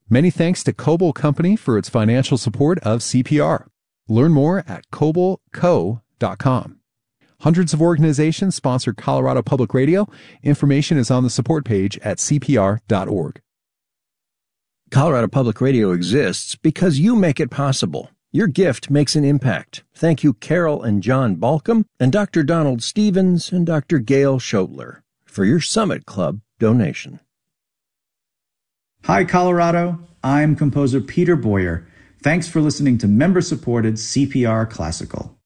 Many thanks to Coble Company for its financial support of CPR. Learn more at cobleco.com. Hundreds of organizations sponsor Colorado Public Radio. Information is on the support page at cpr.org. Colorado Public Radio exists because you make it possible. Your gift makes an impact. Thank you, Carol and John Balcom, and Dr. Donald Stevens and Dr. Gail Schotler for your Summit Club donation. Hi, Colorado. I'm composer Peter Boyer. Thanks for listening to member-supported CPR Classical.